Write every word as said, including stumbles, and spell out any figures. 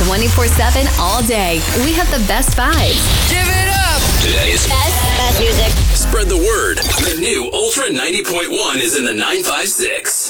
twenty-four seven all day. We have the best vibes. Give it up! Today's Best, best music. Spread the word. The new Ultra ninety point one is in the nine five six.